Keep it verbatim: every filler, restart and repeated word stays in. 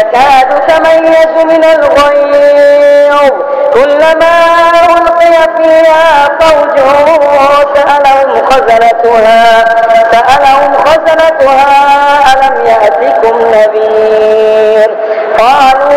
تكاد تميز من الغيظ كلما ألقي فيها فوج سألهم خزنتها سألهم خزنتها ألم يأتكم نذير